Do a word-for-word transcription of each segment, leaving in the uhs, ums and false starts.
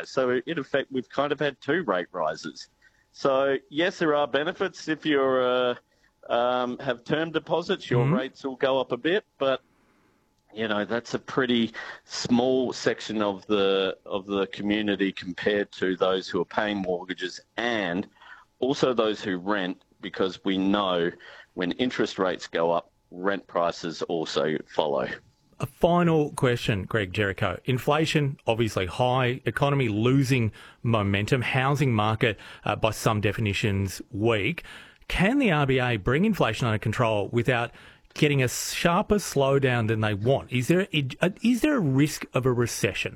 rise. So in effect, we've kind of had two rate rises. So yes, there are benefits. If you're uh, um, have term deposits, your Mm-hmm. rates will go up a bit, but you know that's a pretty small section of the of the community compared to those who are paying mortgages and also those who rent, because we know when interest rates go up, rent prices also follow. A final question, Greg Jericho. Inflation, obviously high, economy losing momentum, housing market, uh, by some definitions, weak. Can the R B A bring inflation under control without getting a sharper slowdown than they want? Is there a, is there a risk of a recession?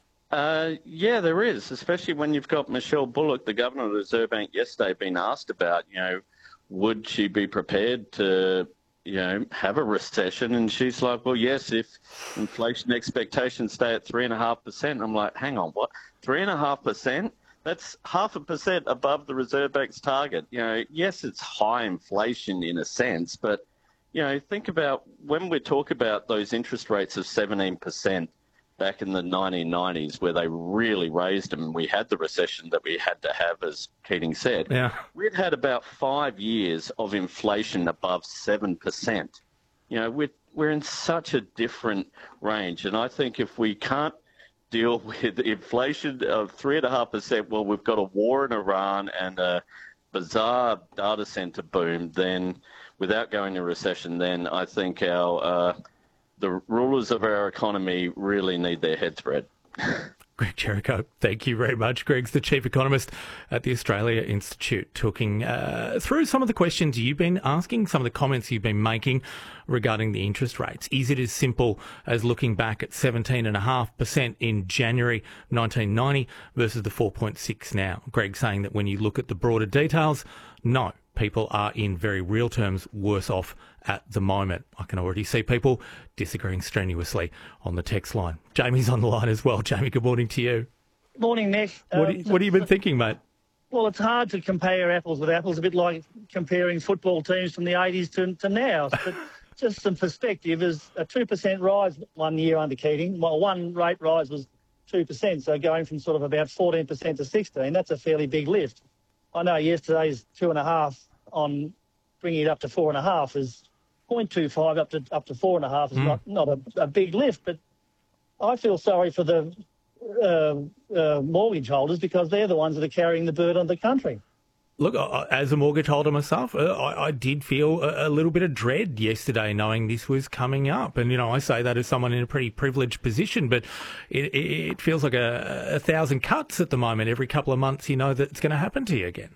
Uh, yeah, there is, especially when you've got Michelle Bullock, the governor of the Reserve Bank, yesterday being asked about, you know, would she be prepared to you know, have a recession? And she's like, well, yes, if inflation expectations stay at three and a half percent. I'm like, hang on, what? Three and a half percent? That's half a percent above the Reserve Bank's target. You know, yes, it's high inflation in a sense, but, you know, think about when we talk about those interest rates of seventeen percent back in the nineteen nineties, where they really raised them, and we had the recession that we had to have, as Keating said. Yeah. We'd had about five years of inflation above seven percent. You know, we're, we're in such a different range. And I think if we can't deal with inflation of three point five percent, well, we've got a war in Iran and a bizarre data center boom, then without going to recession, then I think our uh, the rulers of our economy really need their heads spread. Greg Jericho, thank you very much. Greg's the Chief Economist at the Australia Institute, talking uh, through some of the questions you've been asking, some of the comments you've been making regarding the interest rates. Is it as simple as looking back at seventeen point five percent in January nineteen ninety versus the four point six now? Greg saying that when you look at the broader details, no, people are in very real terms worse off at the moment. I can already see people disagreeing strenuously on the text line. Jamie's on the line as well. Jamie, good morning to you. Morning, Nick. What, Um, do you, what have you been thinking, mate? Well, it's hard to compare apples with apples, a bit like comparing football teams from the eighties to, to now. But just some perspective, is a two percent rise one year under Keating. Well, one rate rise was two percent, so going from sort of about fourteen percent to sixteen, that's a fairly big lift. I know yesterday's two and a half on bringing it up to four and a half is zero point two five up to up to four and a half is mm. not not a, a big lift, but I feel sorry for the uh, uh, mortgage holders, because they're the ones that are carrying the burden of the country. Look, as a mortgage holder myself, I, I did feel a, a little bit of dread yesterday knowing this was coming up. And, you know, I say that as someone in a pretty privileged position, but it, it, it feels like a, a thousand cuts at the moment. Every couple of months, you know that it's going to happen to you again.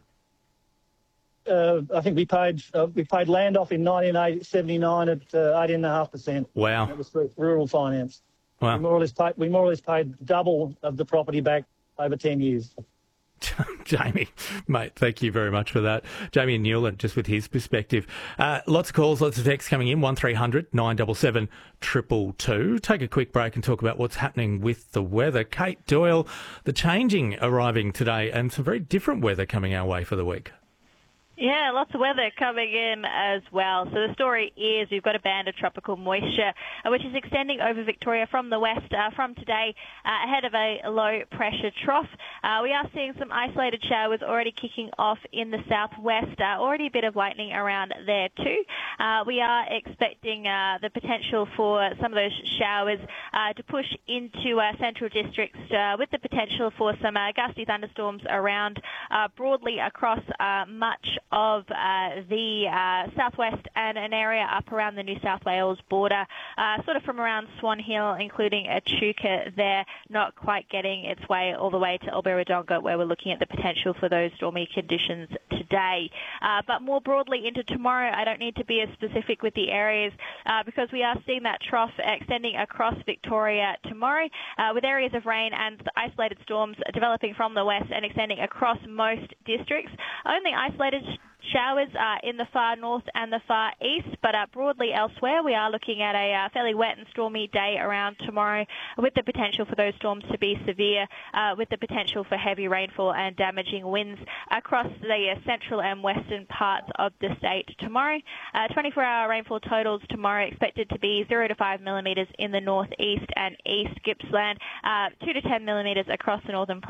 Uh, I think we paid uh, we paid land off in nineteen seventy-nine at uh, eighteen and a half percent. Wow. That was for rural finance. Wow. We more or less paid, we more or less paid double of the property back over ten years. Jamie, mate, thank you very much for that. Jamie and Newland, just with his perspective. Uh, lots of calls, lots of texts coming in, one three hundred nine seven seven two two two. Take a quick break and talk about what's happening with the weather. Kate Doyle, the changing arriving today and some very different weather coming our way for the week. Yeah, lots of weather coming in as well. So the story is we've got a band of tropical moisture, uh, which is extending over Victoria from the west uh, from today uh, ahead of a low-pressure trough. Uh, we are seeing some isolated showers already kicking off in the southwest, uh, already a bit of lightning around there too. Uh, we are expecting uh, the potential for some of those showers uh, to push into uh, central districts uh, with the potential for some uh, gusty thunderstorms around uh, broadly across uh, much of uh, the uh, southwest and an area up around the New South Wales border, uh, sort of from around Swan Hill, including Echuca there, not quite getting its way all the way to Albury-Wodonga, where we're looking at the potential for those stormy conditions today. Uh, but more broadly into tomorrow, I don't need to be as specific with the areas uh, because we are seeing that trough extending across Victoria tomorrow uh, with areas of rain and isolated storms developing from the west and extending across most districts. Only isolated showers uh, in the far north and the far east, but uh, broadly elsewhere we are looking at a uh, fairly wet and stormy day around tomorrow, with the potential for those storms to be severe, uh, with the potential for heavy rainfall and damaging winds across the uh, central and western parts of the state tomorrow. Uh, twenty-four hour rainfall totals tomorrow expected to be zero to five millimetres in the northeast and east Gippsland, uh, two to ten millimetres across the northern